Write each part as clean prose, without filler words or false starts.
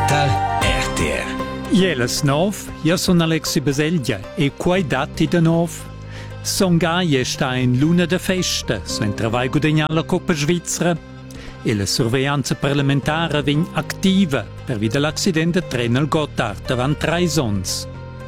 Total RTR. Jeles nov, io sono Alexi Baselgia e quai dati de nov. Songai sta in luna de festa, so travai guadagnare la Coppa Svizzera e la sorveglianza parlamentare vegn activa per via dell'accidente tren al Gotthard davant 3 ons.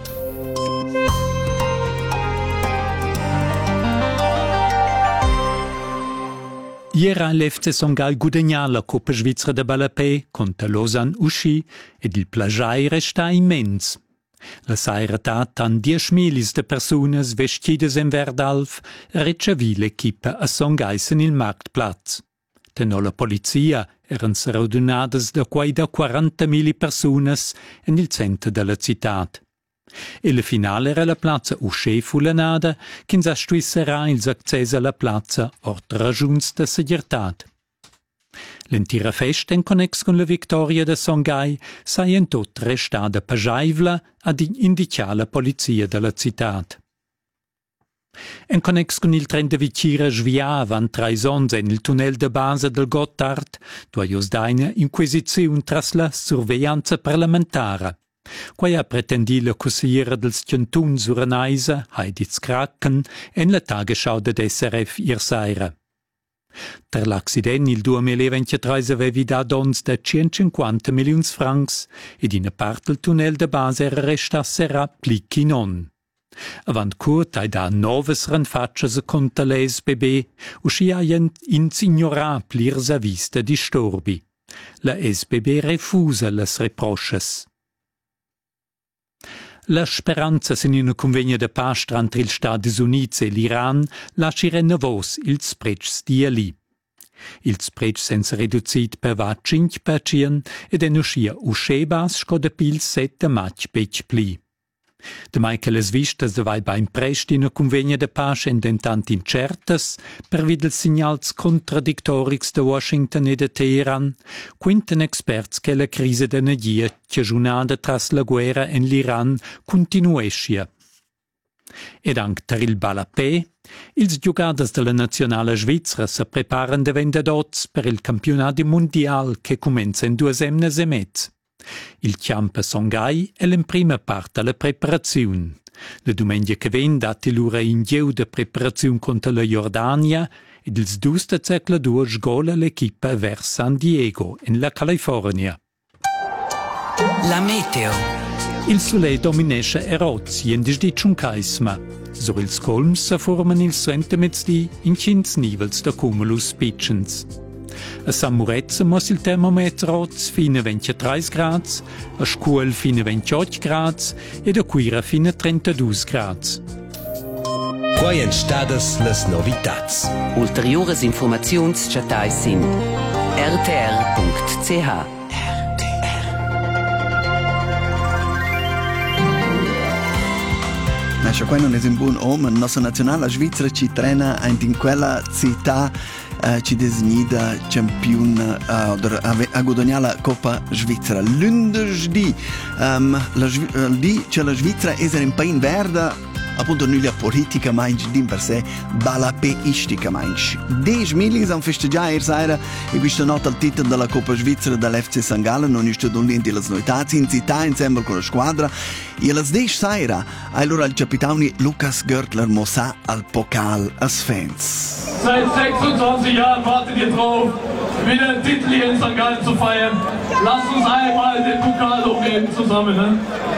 Ieri l'FC Songai guadagnare la Coppa Svizzera de Ballapé contro Lausanne uscì ed il plagiare sta immens. La sairetat han 10.000 de persunas vestidas in verdalf rechavi l'equipa a Songais in il Marktplatz. Tenò la polizia eran radunades da quai da 40.000 persunas in il centro della città. E la finale era la piazza uscè fulanada, che astuisserà ils accessi alla piazza ort ragiuns da segretat. L'intera festa in connex con la vittoria de Songai sai in tot restata pagiaivla ad indicare la polizia della città. In connex con il tren de Vicira sviava an 3 ons in il tunnel de base del Gotthard, duaios daina inquisizione tras la sorveglianza parlamentare. Quai ha pretendi la consigliera dels Cantuns Urenaisa, Heidi Kraken, en la Tagesschau de SRF Irsaira. Per l'accident il 2023 avevi dato ons da 150 milioni francs ed in parte il tunnel de base era restasserà plichi non. Avant curt hai da noves renfaccias contra l'SBB, usciaien insignorabli a vista disturbi. La SBB refusa las reproches. La speranza in una convegna de pace tra gli Stati Uniti e l'Iran lasciano vos ils sprecs di ali. Ils sprecs senza riducit per va 5% ed en uscia uscebas sco de pil 7 match pech pli. De mai che les vistas de vai bain prest in una convegna de pace indentant incertas per vid els signals contradictorics de Washington e de Teheran, quinten experts che la crisi d'energia cagiunada tras la guerra in l'Iran continuescia. Ed anche per il Ballapé, ils giugadas della nazionale svizzera se preparan de vendadots per il campionato mondial che comenza in 2 semnas e mezz. Il Ciampa Songai è in prima parte alla preparazione. La domenica che viene dati l'ora in giù de preparazione contro la Jordania ed il 2 cercla 2 sgola l'equipa vers San Diego, in la California. La meteo. Il sole dominesce erozzi in disdicciun caisma. So ils colms se forman il centimetri in 15 nivels da cumulus pitchens. A San Murezza mos il termometro fino a 23 gradi, a Scuol fino a 28 gradi ed a Quira fino a 32 gradi. Quai en stadas las novitats. Ulteriores informaziuns chatai sin rtr.ch. Nasce qua non è un buon uomo, la nostra nazionale svizzera ci trena in quella città ci designa campione a guadagnare la Coppa Svizzera. Lunedì, c'è la Svizzera è in paese verde, appunto non la politica ma in per sé balapeistica ma 10.000 hanno festeggiato ieri sera e questa notte il titolo della Coppa Svizzera dall'FC St. Gallen non è stato niente le novità in città insieme con la squadra e alle 10 sera allora il capitano Lukas Görtler mossa al Pokal als Fans. Seit 26 Jahren wartet ihr drauf, wieder einen Titel hier in St. Gallen zu feiern. Lasst uns einmal den Pokal hochheben zusammen, ne?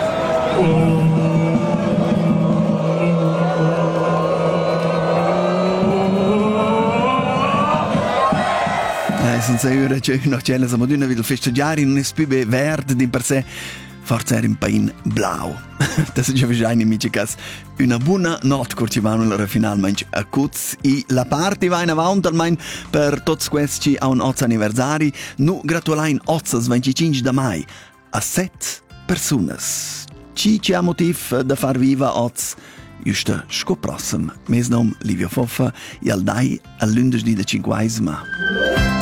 Senza ora c'è una cella sa moduna vil festeggiare in un SPB verde di per sé forza era in pain blau. Das ist ja wahrscheinlich in cas una buona notte curtivano la finalmente a Kutz e la parte va in avanti almeno per tutti questi a un 8 anniversari nu gratulain 8 25 da mai a 7 persone. Ci c'è motivo da far viva 8 giusto scoprossem. Mes nom Livio Foffa e al dai al lunedì de 5